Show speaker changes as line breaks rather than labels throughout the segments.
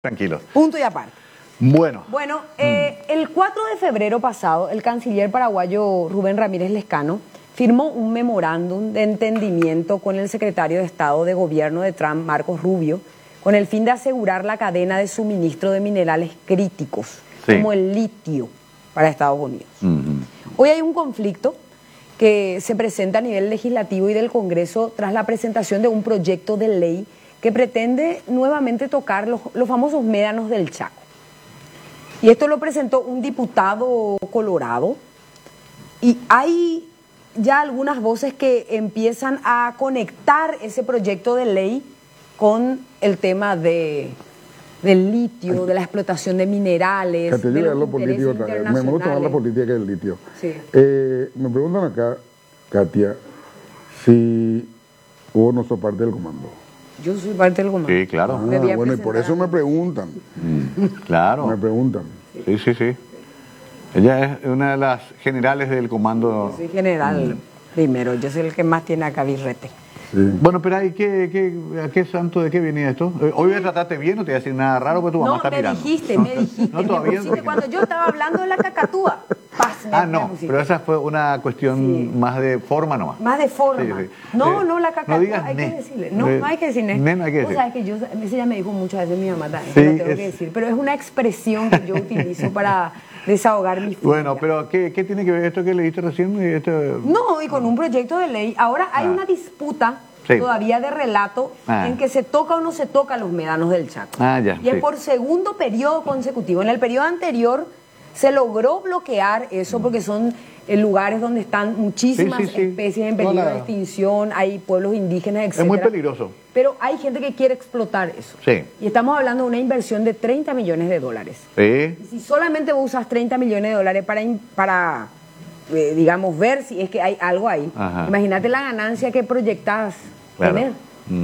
Tranquilos.
Punto y aparte.
Bueno.
El 4 de febrero pasado, el canciller paraguayo Rubén Ramírez Lezcano firmó un memorándum de entendimiento con el secretario de Estado de Gobierno de Trump, Marcos Rubio, con el fin de asegurar la cadena de suministro de minerales críticos, como el litio, para Estados Unidos. Hoy hay un conflicto que se presenta a nivel legislativo y del Congreso tras la presentación de un proyecto de ley que pretende nuevamente tocar los famosos médanos del Chaco. Y esto lo presentó un diputado colorado y hay ya algunas voces que empiezan a conectar ese proyecto de ley con el tema del litio, de la explotación de minerales.
Katia,
de
yo
los
lo político otra vez. Me gusta más la política que el litio.
Sí.
Me preguntan acá, Katia, si vos no sos parte del comando.
Yo soy parte del comando.
Sí, claro.
Bueno, y por eso me preguntan.
Claro.
Me preguntan.
Sí. Ella es una de las generales del comando.
Yo soy general primero, yo soy el que más tiene acá birrete.
Sí.
Bueno, pero ¿a qué santo de qué viene esto? Hoy voy a tratarte bien, no te voy a decir nada raro, pero tu mamá está mirando.
Me dijiste.
No, todavía
me pusiste cuando yo estaba hablando de la cacatúa.
No, pero esa fue una cuestión más de forma nomás.
Más de forma.
Sí.
No, la cacatúa,
no digas
hay
ne.
que decirle. No hay que decirle.
No hay que decir.
O sea, es que yo, eso ya me dijo muchas veces mi mamá también,
Sí,
lo tengo que decir. Pero es una expresión que yo utilizo para desahogar mi furia.
Bueno, pero ¿qué tiene que ver esto que leíste recién?
No, y con un proyecto de ley. Ahora hay una disputa todavía de relato en que se toca o no se toca los médanos del Chaco. Y es por segundo periodo consecutivo. En el periodo anterior se logró bloquear eso porque son lugares donde están muchísimas especies en peligro de extinción, hay pueblos indígenas, etc.
Es muy peligroso.
Pero hay gente que quiere explotar eso. Y estamos hablando de una inversión de $30 millones. Y si solamente vos usas $30 millones para digamos, ver si es que hay algo ahí, imagínate la ganancia que proyectas tener.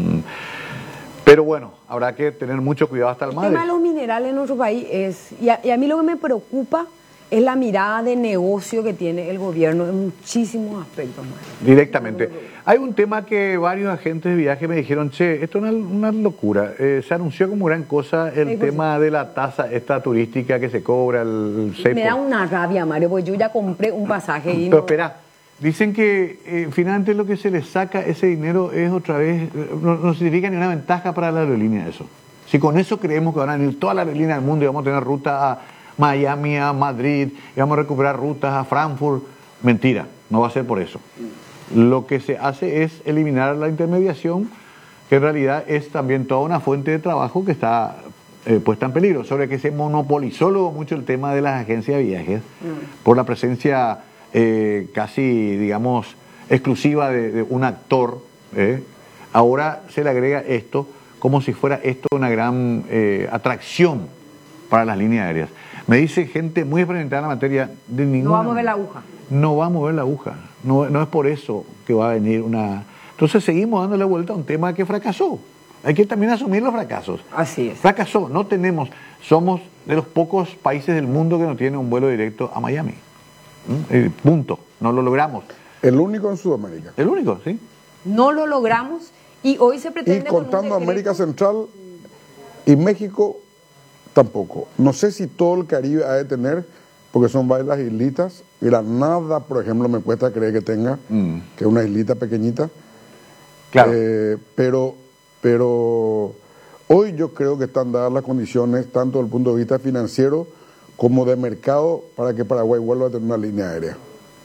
Pero bueno, habrá que tener mucho cuidado hasta el mar.
El tema de los minerales en nuestro país es, y a mí lo que me preocupa es la mirada de negocio que tiene el gobierno en muchísimos aspectos.
Directamente. Hay un tema que varios agentes de viaje me dijeron, che, esto es una locura. Se anunció como gran cosa el tema de la tasa esta turística que se cobra, el 6%.
Me da una rabia, Mario, porque yo ya compré un pasaje y
Pero espera, dicen que finalmente lo que se les saca ese dinero es otra vez, no significa ni una ventaja para la aerolínea eso. Si con eso creemos que van a venir todas las aerolíneas del mundo y vamos a tener ruta a Miami, a Madrid, y vamos a recuperar rutas a Frankfurt, mentira, no va a ser por eso. Lo que se hace es eliminar la intermediación, que en realidad es también toda una fuente de trabajo que está puesta en peligro, sobre que se monopolizó luego mucho el tema de las agencias de viajes, por la presencia casi, digamos, exclusiva de un actor. Ahora se le agrega esto como si fuera esto una gran atracción para las líneas aéreas. Me dice gente muy experimentada en la materia de ninguna...
No va a mover la aguja.
No va a mover la aguja. No es por eso que va a venir una... Entonces seguimos dándole vuelta a un tema que fracasó. Hay que también asumir los fracasos.
Así es.
Fracasó. Somos de los pocos países del mundo que no tiene un vuelo directo a Miami. Punto. No lo logramos.
El único en Sudamérica.
El único, sí.
No lo logramos y hoy se pretende...
Y contando América Central y México... Tampoco. No sé si todo el Caribe ha de tener, porque son varias islitas. Granada, por ejemplo, me cuesta creer que tenga, que es una islita pequeñita.
Claro.
Pero hoy yo creo que están dadas las condiciones, tanto desde el punto de vista financiero como de mercado, para que Paraguay vuelva a tener una línea aérea.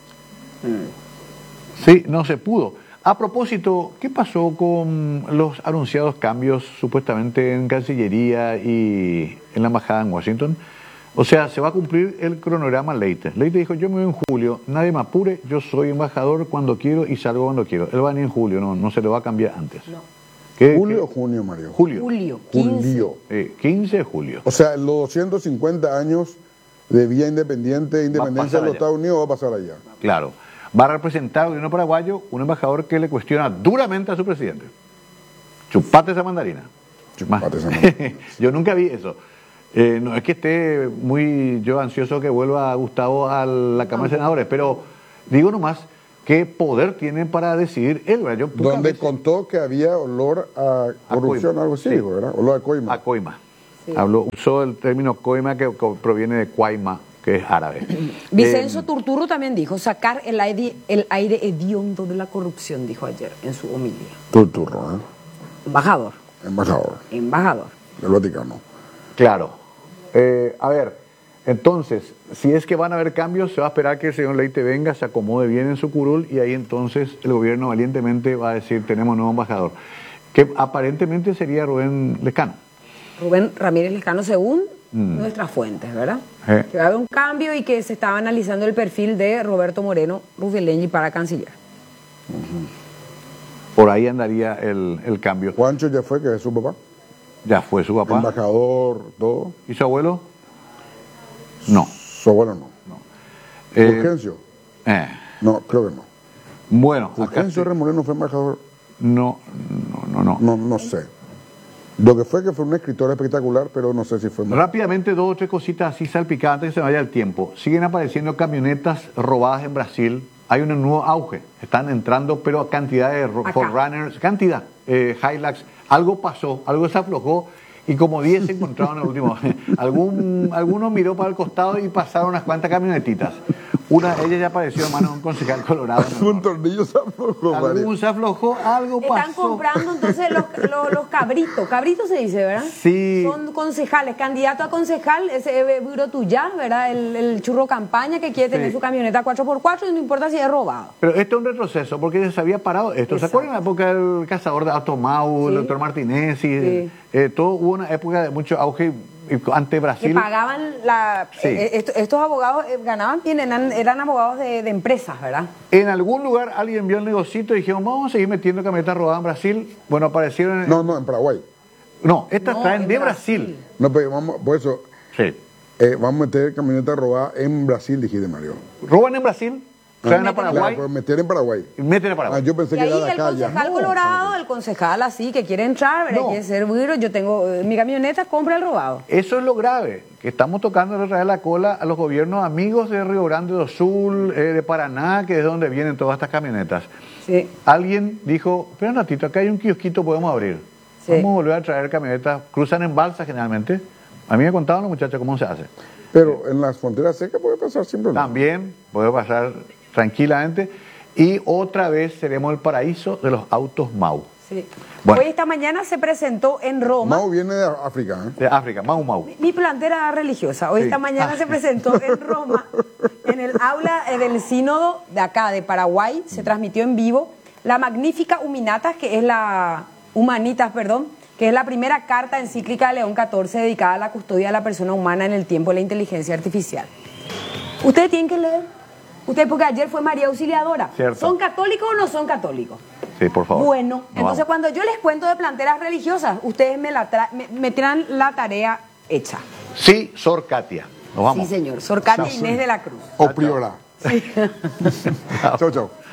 Sí, no se pudo. A propósito, ¿qué pasó con los anunciados cambios supuestamente en Cancillería y en la Embajada en Washington? O sea, se va a cumplir el cronograma Leite. Leite dijo, yo me voy en julio, nadie me apure, yo soy embajador cuando quiero y salgo cuando quiero. Él va a venir en julio, no se le va a cambiar antes.
No.
¿Julio o junio, Mario?
Julio.
15 de julio.
O sea, los 250 años de vía independiente, independencia de los Estados Unidos va a pasar allá.
Claro. Va a representar al gobierno paraguayo un embajador que le cuestiona duramente a su presidente. Chupate esa mandarina.
Chupate esa mandarina.
Yo nunca vi eso. No es que esté muy yo ansioso que vuelva Gustavo a la Cámara de Senadores, pero digo nomás qué poder tiene para decidir él.
Donde contó que había olor a corrupción, algo así, ¿verdad? Olor a coima.
A coima.
Sí.
Usó el término coima que proviene de cuaima, que es árabe.
Vicenzo Turturro también dijo, sacar el aire hediondo de la corrupción, dijo ayer en su homilía.
Turturro,
Embajador.
Embajador del Vaticano.
Claro. A ver, entonces, si es que van a haber cambios, se va a esperar que el señor Leite venga, se acomode bien en su curul y ahí entonces el gobierno valientemente va a decir, tenemos nuevo embajador, que aparentemente sería Rubén Lescano.
Rubén Ramírez Lescano, según nuestras fuentes, ¿verdad? Que va a haber un cambio y que se estaba analizando el perfil de Roberto Moreno Rufilegni para canciller.
Por ahí andaría el cambio.
Juancho ya fue, que es su papá.
Ya fue su papá.
Embajador, todo.
¿Y su abuelo? No.
Su abuelo no. Fulgencio. No, creo que no.
Bueno.
Fulgencio R. Moreno fue embajador.
No.
No sé. Lo que fue un escritor espectacular, pero no sé si fue...
Rápidamente, 2 o 3 cositas así salpicadas antes que se vaya el tiempo. Siguen apareciendo camionetas robadas en Brasil. Hay un nuevo auge. Están entrando, pero a cantidad de Forerunners, cantidad, Hilux. Algo pasó, algo se aflojó. Y como 10 se encontraron en el último. Alguno miró para el costado y pasaron unas cuantas camionetitas. Una de ellas ya apareció en manos de un concejal colorado.
Un tornillo se aflojó.
Algún se aflojó, algo pasó.
Están comprando entonces los cabritos. Cabritos se dice, ¿verdad?
Sí.
Son concejales, candidato a concejal, ese Buro Tuyá, ¿verdad? El churro campaña que quiere tener su camioneta 4x4 y no importa si es robado.
Pero esto es un retroceso porque ya se había parado esto. ¿Se acuerdan de la época del cazador de Automau, el doctor Martínez? Todo hubo una época de mucho auge ante Brasil.
Que pagaban estos abogados ganaban bien, eran abogados de empresas, ¿verdad?
En algún lugar alguien vio el negocito y dijeron, vamos a seguir metiendo camionetas robadas en Brasil. Bueno, aparecieron...
No, en Paraguay.
No, estas traen de Brasil.
No, pero vamos, por eso...
Sí.
Vamos a meter camionetas robadas en Brasil, dijiste, Mario.
¿Roban en Brasil? ¿Traen a Paraguay?
Claro, pero meter en Paraguay.
Meten a Paraguay.
Yo pensé
Y
que era
ahí
de
el
acá ya.
concejal colorado, el concejal así, que quiere entrar, ¿verdad? Quiere ser güiro, yo tengo mi camioneta, compra el robado.
Eso es lo grave, que estamos tocando de traer la cola a los gobiernos amigos de Río Grande do Sul, de Paraná, que es de donde vienen todas estas camionetas.
Sí.
Alguien dijo, espera un ratito, acá hay un kiosquito, podemos abrir.
Sí.
Vamos a volver a traer camionetas, cruzan en balsa generalmente. A mí me contaban los muchachos cómo se hace.
Pero en las fronteras secas puede pasar sin problema.
También puede pasar tranquilamente. Y otra vez seremos el paraíso de los autos Mau.
Sí.
Bueno.
Hoy esta mañana se presentó en Roma.
Mau viene de África, ¿eh?
De África, Mau.
Mi plantera religiosa. Hoy esta mañana se presentó en Roma, en el aula del sínodo de acá, de Paraguay. Se transmitió en vivo la magnífica Humanitas, que es la primera carta encíclica de León XIV dedicada a la custodia de la persona humana en el tiempo de la inteligencia artificial. Ustedes tienen que leer. Ustedes, porque ayer fue María Auxiliadora.
Cierto.
¿Son católicos o no son católicos?
Sí, por favor.
Bueno, entonces cuando yo les cuento de planteras religiosas, ustedes me tiran la tarea hecha.
Sí, Sor Katia. Nos vamos.
Sí, señor. Sor Katia Inés de la Cruz.
O Priora.
Sí.
Chau.